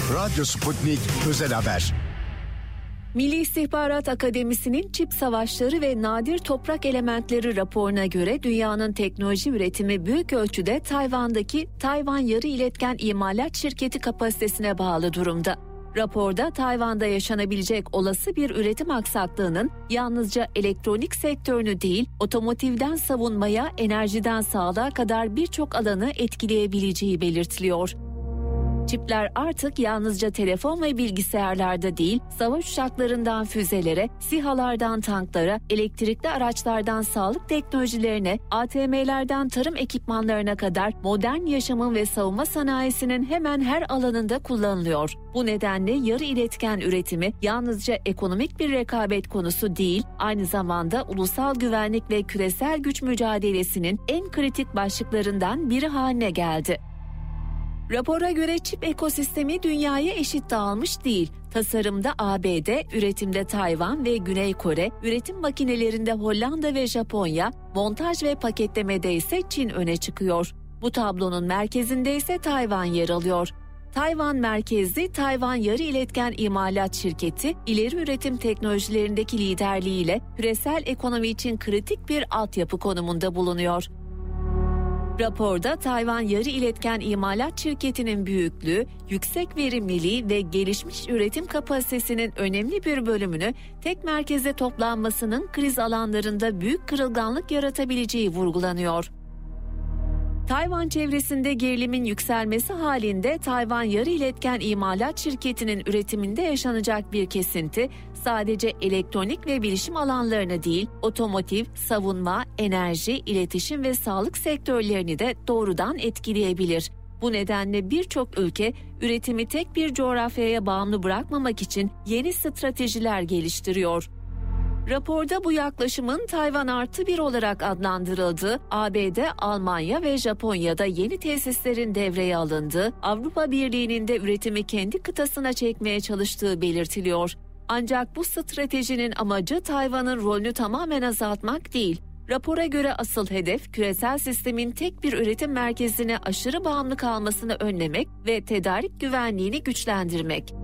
Radyo Sputnik Özel Haber. Milli İstihbarat Akademisi'nin Çip Savaşları ve Nadir Toprak Elementleri raporuna göre dünyanın teknoloji üretimi büyük ölçüde Tayvan'daki Tayvan Yarı İletken İmalat Şirketi kapasitesine bağlı durumda. Raporda Tayvan'da yaşanabilecek olası bir üretim aksaklığının yalnızca elektronik sektörünü değil, otomotivden savunmaya, enerjiden sağlığa kadar birçok alanı etkileyebileceği belirtiliyor. Çipler artık yalnızca telefon ve bilgisayarlarda değil, savaş uçaklarından füzelere, SİHA'lardan tanklara, elektrikli araçlardan sağlık teknolojilerine, ATM'lerden tarım ekipmanlarına kadar modern yaşamın ve savunma sanayisinin hemen her alanında kullanılıyor. Bu nedenle yarı iletken üretimi yalnızca ekonomik bir rekabet konusu değil, aynı zamanda ulusal güvenlik ve küresel güç mücadelesinin en kritik başlıklarından biri haline geldi. Rapora göre çip ekosistemi dünyaya eşit dağılmış değil. Tasarımda ABD, üretimde Tayvan ve Güney Kore, üretim makinelerinde Hollanda ve Japonya, montaj ve paketlemede ise Çin öne çıkıyor. Bu tablonun merkezinde ise Tayvan yer alıyor. Tayvan merkezli Tayvan Yarı İletken İmalat Şirketi, ileri üretim teknolojilerindeki liderliğiyle küresel ekonomi için kritik bir altyapı konumunda bulunuyor. Raporda Tayvan Yarı İletken İmalat Şirketi'nin büyüklüğü, yüksek verimliliği ve gelişmiş üretim kapasitesinin önemli bir bölümünü tek merkezde toplanmasının kriz alanlarında büyük kırılganlık yaratabileceği vurgulanıyor. Tayvan çevresinde gerilimin yükselmesi halinde Tayvan Yarı İletken İmalat Şirketi'nin üretiminde yaşanacak bir kesinti sadece elektronik ve bilişim alanlarını değil, otomotiv, savunma, enerji, iletişim ve sağlık sektörlerini de doğrudan etkileyebilir. Bu nedenle birçok ülke üretimi tek bir coğrafyaya bağımlı bırakmamak için yeni stratejiler geliştiriyor. Raporda bu yaklaşımın Tayvan artı bir olarak adlandırıldığı, ABD, Almanya ve Japonya'da yeni tesislerin devreye alındığı, Avrupa Birliği'nin de üretimi kendi kıtasına çekmeye çalıştığı belirtiliyor. Ancak bu stratejinin amacı Tayvan'ın rolünü tamamen azaltmak değil. Rapora göre asıl hedef küresel sistemin tek bir üretim merkezine aşırı bağımlı kalmasını önlemek ve tedarik güvenliğini güçlendirmek.